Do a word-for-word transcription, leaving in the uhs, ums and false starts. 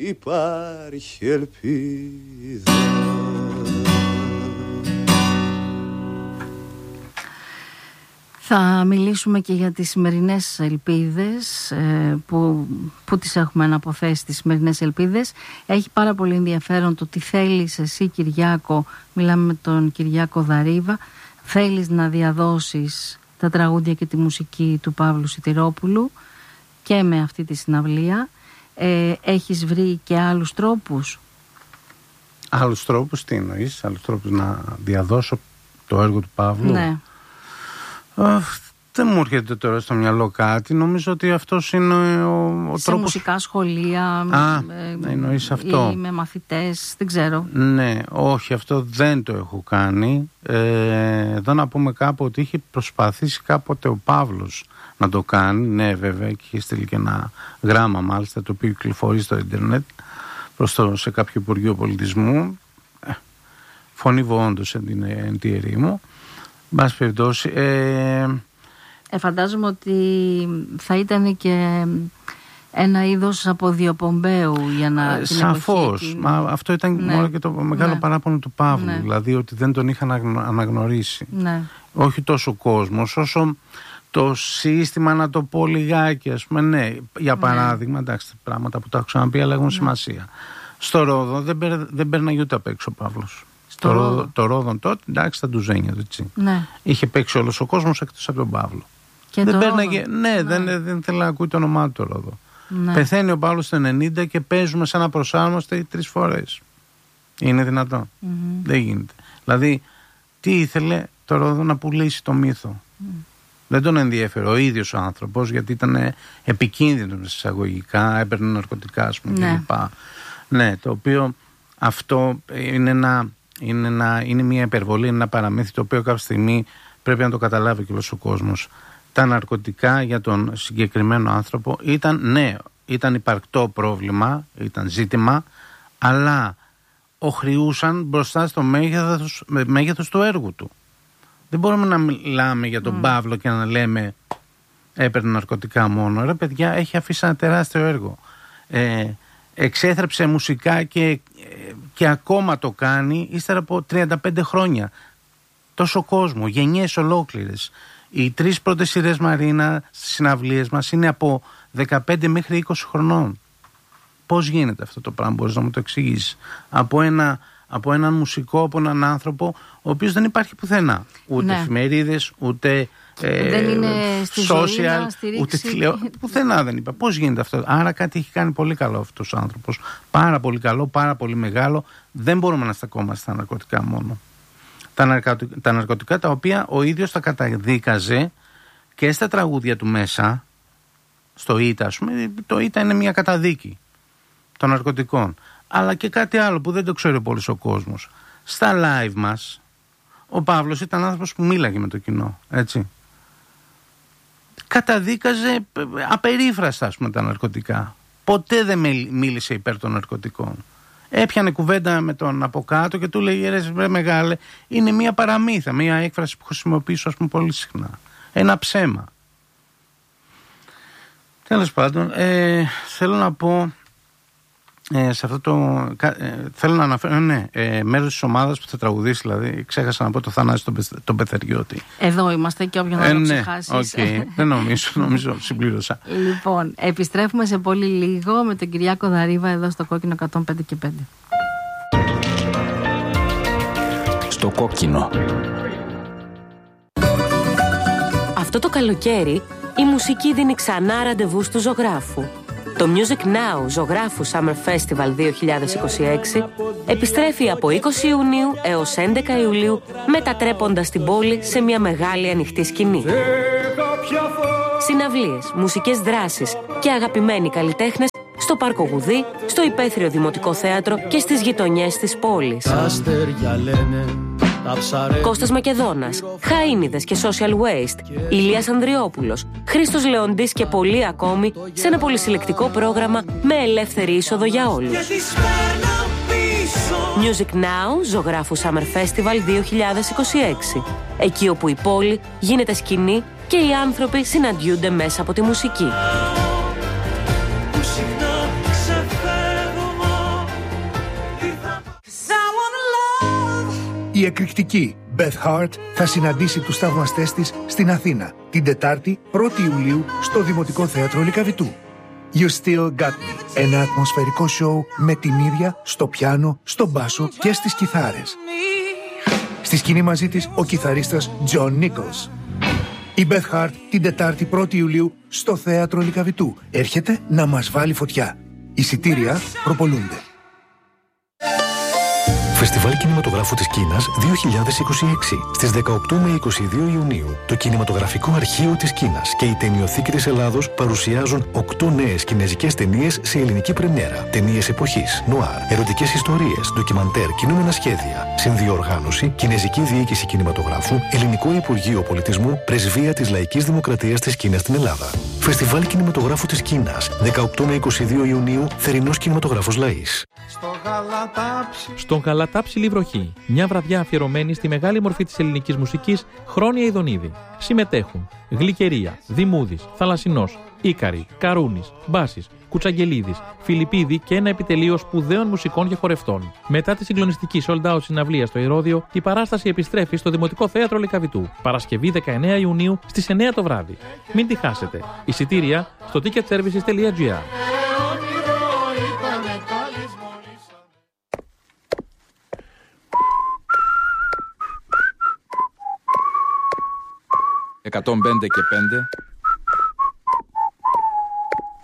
υπάρχει ελπίδα. Θα μιλήσουμε και για τις σημερινές ελπίδες, που, που τις έχουμε αναποθέσει τις σημερινές ελπίδες. Έχει πάρα πολύ ενδιαφέρον το τι θέλεις εσύ, Κυριάκο, μιλάμε με τον Κυριάκο Δαρίβα, θέλεις να διαδώσεις τα τραγούδια και τη μουσική του Παύλου Σιτηρόπουλου και με αυτή τη συναυλία. Ε, έχεις βρει και άλλους τρόπους? Άλλους τρόπους, τι εννοείς? Άλλους τρόπους να διαδώσω το έργο του Παύλου? Ναι. Uh, δεν μου έρχεται τώρα στο μυαλό κάτι. Νομίζω ότι αυτός είναι ο, ο σε τρόπος. Μουσικά σχολεία. Α, ε, εννοείς αυτό. Ή με μαθητές, δεν ξέρω. Ναι, όχι, αυτό δεν το έχω κάνει. ε, Εδώ να πούμε κάπου ότι είχε προσπαθήσει κάποτε ο Παύλος να το κάνει. Ναι, βέβαια, και είχε στείλει και ένα γράμμα μάλιστα, το οποίο κυκλοφορεί στο ίντερνετ προς το, σε κάποιο Υπουργείο Πολιτισμού. ε, Φωνήβω όντως εν τη ερήμου. Μπας περιπτώσει, ε... ε, φαντάζομαι ότι θα ήταν και ένα είδος αποδιοπομπαίου για να. Ε, σαφώς. Την... Μα αυτό ήταν ναι. μόνο και το μεγάλο ναι. παράπονο του Παύλου. Ναι. Δηλαδή ότι δεν τον είχαν αναγνωρίσει. Ναι. Όχι τόσο ο κόσμος, όσο το σύστημα, να το πω λιγάκι, ας πούμε. Ναι, για παράδειγμα, ναι. εντάξει, πράγματα που τα έχω ξαναπεί, αλλά έχουν ναι. σημασία. Στο Ρόδο δεν, περ, δεν παίρναγε ούτε απ' έξω ο Παύλος. Το, Ρόδο. το Ρόδον τότε, εντάξει, θα του ζένιαζε έτσι. Ναι. Είχε παίξει όλος ο κόσμος εκτός από τον Παύλο. Και δεν πέρναγε, ναι, ναι, δεν, δεν θέλει να ακούει το όνομά του το Ρόδο. Ναι. Πεθαίνει ο Παύλος το ενενήντα και παίζουμε σαν να προσάρμοστε τρεις φορές. Είναι δυνατό? Mm-hmm. Δεν γίνεται. Δηλαδή, τι ήθελε το Ρόδο? Να πουλήσει το μύθο. Mm. Δεν τον ενδιέφερε ο ίδιος ο άνθρωπος, γιατί ήταν επικίνδυνος εισαγωγικά, έπαιρνε ναρκωτικά, ας πούμε, ναι. κλπ. Ναι, το οποίο αυτό είναι ένα. Είναι, ένα, είναι μια υπερβολή, είναι ένα παραμύθι το οποίο κάποια στιγμή πρέπει να το καταλάβει και όλος ο κόσμος. Τα ναρκωτικά για τον συγκεκριμένο άνθρωπο ήταν, ναι, ήταν υπαρκτό πρόβλημα, ήταν ζήτημα, αλλά οχριούσαν μπροστά στο μέγεθος, μέγεθος του έργου του. Δεν μπορούμε να μιλάμε για τον mm. Παύλο και να λέμε έπαιρνε ναρκωτικά μόνο. Ρε παιδιά, έχει αφήσει ένα τεράστιο έργο. Ε, εξέθρεψε μουσικά και, και ακόμα το κάνει ύστερα από τριάντα πέντε χρόνια. Τόσο κόσμο, γενιές ολόκληρες. Οι τρεις πρώτες σειρές Μαρίνα στις συναυλίες μας είναι από δεκαπέντε μέχρι είκοσι χρονών. Πώς γίνεται αυτό το πράγμα, μπορείς να μου το εξηγήσεις? Από, ένα, από έναν μουσικό, από έναν άνθρωπο ο οποίος δεν υπάρχει πουθενά. Ούτε ναι. εφημερίδες, ούτε ε, δεν είναι στη social, ζωή να στηρίξει. Ούτε τηλεο... πουθενά δεν είπα. Πώς γίνεται αυτό? Άρα κάτι έχει κάνει πολύ καλό αυτός ο άνθρωπος. Πάρα πολύ καλό, πάρα πολύ μεγάλο. Δεν μπορούμε να στακόμαστε στα ναρκωτικά μόνο. Τα, ναρκα... τα ναρκωτικά τα οποία ο ίδιος τα καταδίκαζε και στα τραγούδια του μέσα, στο ΙΤΑ, ας πούμε. Το ΙΤΑ είναι μια καταδίκη των ναρκωτικών. Αλλά και κάτι άλλο που δεν το ξέρει πολύς ο κόσμος. Στα live μας, ο Παύλος ήταν άνθρωπος που μίλαγε με το κοινό, έτσι. Καταδίκαζε απερίφραστα, ας πούμε, τα ναρκωτικά. Ποτέ δεν μίλησε υπέρ των ναρκωτικών. Έπιανε κουβέντα με τον από κάτω και του λέει: ρε μεγάλε, είναι μια παραμύθα, μια έκφραση που χρησιμοποιήσω, ας πούμε, πολύ συχνά. Ένα ψέμα. Τέλος πάντων, ε, θέλω να πω. Ε, σε αυτό το. Ε, θέλω να αναφέρω. Ναι, ε, μέρος της ομάδας που θα τραγουδήσει, δηλαδή. Ξέχασα να πω το Θανάση τον, τον Πεθεριώτη. Εδώ είμαστε και όποιον να ε, το ξεχάσεις. Ναι, okay. Δεν νομίζω, νομίζω συμπλήρωσα. Λοιπόν, επιστρέφουμε σε πολύ λίγο με τον Κυριάκο Δαρίβα εδώ στο Κόκκινο εκατόν πέντε και πέντε. Στο Κόκκινο. Αυτό το καλοκαίρι η μουσική δίνει ξανά ραντεβού του ζωγράφου. Το Music Now Ζωγράφου Summer Festival δύο χιλιάδες είκοσι έξι επιστρέφει από είκοσι Ιουνίου έως έντεκα Ιουλίου, μετατρέποντας την πόλη σε μια μεγάλη ανοιχτή σκηνή. Συναυλίες, μουσικές δράσεις και αγαπημένοι καλλιτέχνες στο Πάρκο Γουδί, στο Υπαίθριο Δημοτικό Θέατρο και στις γειτονιές της πόλης. Κώστας Μακεδόνας, Χαΐνιδες και Social Waste, Ηλίας Ανδριόπουλος, Χρήστος Λεοντής και πολλοί ακόμη σε ένα πολυσυλλεκτικό πρόγραμμα με ελεύθερη είσοδο για όλους. Music Now, Ζωγράφου Summer Festival δύο χιλιάδες είκοσι έξι. Εκεί όπου η πόλη γίνεται σκηνή και οι άνθρωποι συναντιούνται μέσα από τη μουσική. Η εκρηκτική Beth Hart θα συναντήσει τους θαυμαστές της στην Αθήνα την Τετάρτη πρώτη Ιουλίου στο Δημοτικό Θέατρο Λυκαβητού. You Still Got Me, ένα ατμοσφαιρικό σοου με την ίδια στο πιάνο, στο μπάσο και στις κιθάρες. Στη σκηνή μαζί της ο κιθαρίστας John Nichols. Η Beth Hart την Τετάρτη πρώτη Ιουλίου στο Θέατρο Λυκαβητού έρχεται να μας βάλει φωτιά. Εισιτήρια προπολούνται. Φεστιβάλ Κινηματογράφου της Κίνας δύο χιλιάδες είκοσι έξι. Στις δεκαοκτώ με είκοσι δύο Ιουνίου, το Κινηματογραφικό Αρχείο της Κίνας και η Ταινιοθήκη της Ελλάδος παρουσιάζουν οκτώ νέες κινέζικες ταινίες σε ελληνική πρεμιέρα. Ταινίες εποχής, νουάρ, ερωτικές ιστορίες, ντοκιμαντέρ, κινούμενα σχέδια. Συνδιοργάνωση, Κινέζικη Διοίκηση Κινηματογράφου, Ελληνικό Υπουργείο Πολιτισμού, Πρεσβεία της Λαϊκής Δημοκρατίας της Κίνας στην Ελλάδα. Φεστιβάλ Κινηματογράφου της Κίνας, δεκαοκτώ με είκοσι δύο Ιουνίου, θερινός κινηματογράφος Λαΐς. Στον Γαλατάψιλη βροχή, μια βραδιά αφιερωμένη στη μεγάλη μορφή της ελληνικής μουσικής Χρόνια Ιδονίδη. Συμμετέχουν Γλυκερία, Δημούδης, Θαλασσινός, Ίκαρη, Καρούνης, Μπάσης, Κουτσαγγελίδης, Φιλιππίδη και ένα επιτελείο σπουδαίων μουσικών και χορευτών. Μετά τη συγκλονιστική sold out συναυλία στο Ηρώδειο, η παράσταση επιστρέφει στο Δημοτικό Θέατρο Λυκαβητού. Παρασκευή δεκαεννέα Ιουνίου στις εννέα το βράδυ. Μην τη χάσετε. Εισιτήρια στο ticket services τελεία gr. εκατόν πέντε και πέντε